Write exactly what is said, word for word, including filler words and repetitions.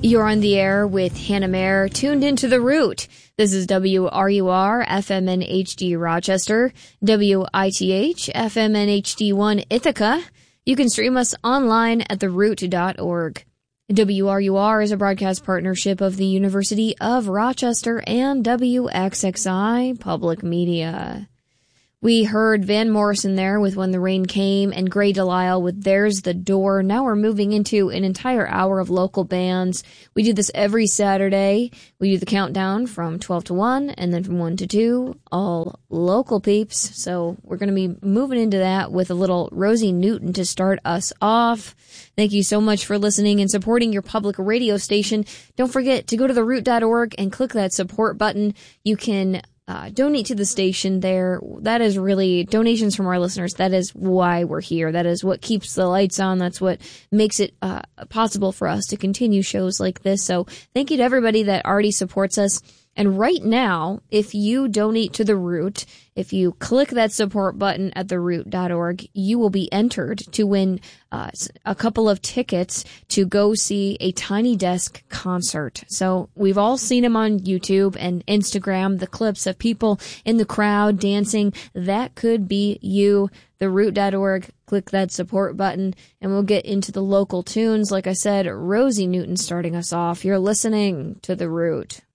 You're on the air with Hannah Mayer, tuned into The Root. This is W R U R, F M N H D Rochester, W I T H, F M N H D one Ithaca. You can stream us online at the root dot org. W R U R is a broadcast partnership of the University of Rochester and W X X I Public Media. We heard Van Morrison there with When the Rain Came and Gray Delisle with There's the Door. Now we're moving into an entire hour of local bands. We do this every Saturday. We do the countdown from twelve to one and then from one to two, all local peeps. So we're going to be moving into that with a little Rosie Newton to start us off. Thank you so much for listening and supporting your public radio station. Don't forget to go to the root dot org and click that support button. You can Uh, donate to the station there. That is really donations from our listeners. That is why we're here. That is what keeps the lights on. That's what makes it uh, possible for us to continue shows like this. So thank you to everybody that already supports us. And right now, if you donate to The Root, if you click that support button at the root dot org, you will be entered to win uh, a couple of tickets to go see a Tiny Desk concert. So we've all seen them on YouTube and Instagram, the clips of people in the crowd dancing. That could be you. the root dot org, click that support button, and we'll get into the local tunes. Like I said, Rosie Newton starting us off. You're listening to The Root.